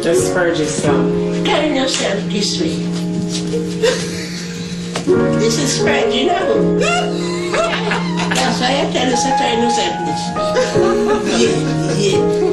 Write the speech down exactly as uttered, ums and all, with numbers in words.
Just purge yourself. Turn yourself this way. This is Fred, you know. That's why I tell you to turn yourself this way. Yeah, yeah.